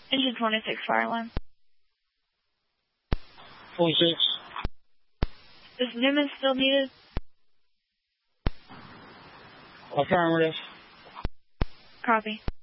Engine 26, fire alarm. 26. Is Newman still needed? Affirmative. Copy.